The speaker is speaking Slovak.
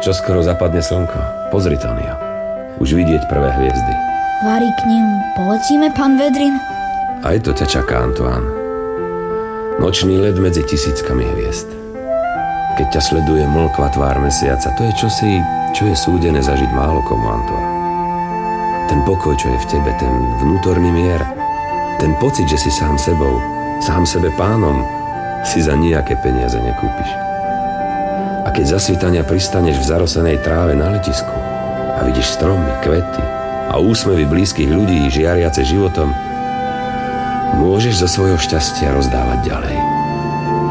Čoskoro zapadne slnko. Pozri, Tonio. Už vidieť prvé hviezdy. Vari, k nim poletíme, pán Vedrin? Aj to ťa čaká, Antoine. Nočný let medzi tisíckami hviezd. Keď ťa sleduje mlkva tvár mesiaca, to je čosi, čo je súdené zažiť málo komu, Antoine. Ten pokoj, čo je v tebe, ten vnútorný mier, ten pocit, že si sám sebou, sám sebe pánom, si za nejaké peniaze nekúpiš. A keď za svitania pristaneš v zarosenej tráve na letisku a vidíš stromy, kvety a úsmevy blízkych ľudí žiariace životom, môžeš zo svojho šťastia rozdávať ďalej.